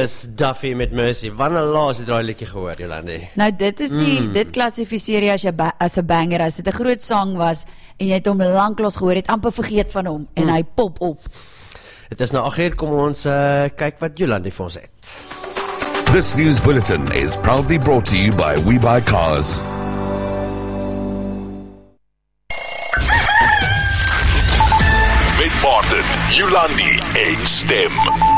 is Duffy met Mercy. Wanneer laas het daai liedjie gehoor, Jolandi? Nou dit is dit klassifiseer jy as 'n banger, as dit 'n groot sang was en jy het hom lanklaas gehoor, het amper vergeet van hom en hy pop op. Dit is nou 8:00, kom ons kyk wat Jolandi vir ons het. This news bulletin is proudly brought to you by WeBuyCars. Met Martin, Jolandi en Stem.